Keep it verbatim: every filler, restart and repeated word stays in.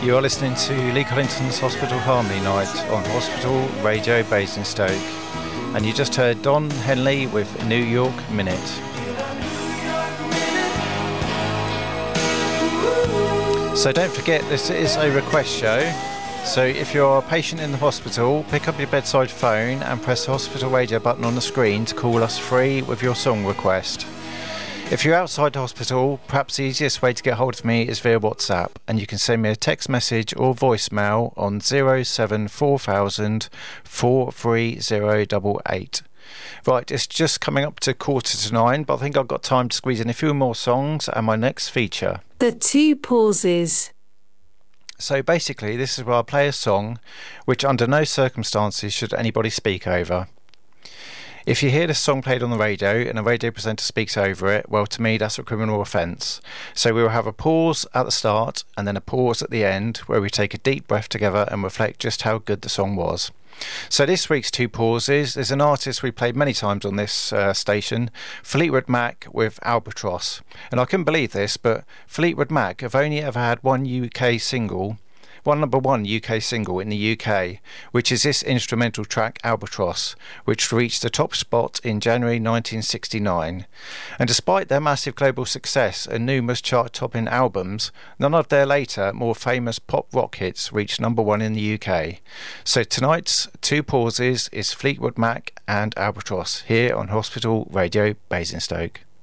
You are listening to Lee Collington's Hospital Harmony Night on Hospital Radio Basingstoke, and you just heard Don Henley with New York Minute. So don't forget, this is a request show, so if you're a patient in the hospital, pick up your bedside phone and press the hospital radio button on the screen to call us free with your song request. If you're outside the hospital, perhaps the easiest way to get hold of me is via WhatsApp, and you can send me a text message or voicemail on zero seven four thousand four three zero eight eight. Right, it's just coming up to quarter to nine, but I think I've got time to squeeze in a few more songs and my next feature. The Two Pauses. So basically, this is where I play a song which under no circumstances should anybody speak over. If you hear this song played on the radio and a radio presenter speaks over it, well, to me, that's a criminal offence. So we will have a pause at the start and then a pause at the end where we take a deep breath together and reflect just how good the song was. So this week's Two Pauses is an artist we played many times on this uh, station, Fleetwood Mac with Albatross. And I couldn't believe this, but Fleetwood Mac have only ever had one U K single, one number one U K single in the U K, which is this instrumental track Albatross, which reached the top spot in January nineteen sixty-nine. And despite their massive global success and numerous chart-topping albums, none of their later, more famous pop rock hits reached number one in the U K. So tonight's Two Pauses is Fleetwood Mac and Albatross here on Hospital Radio Basingstoke.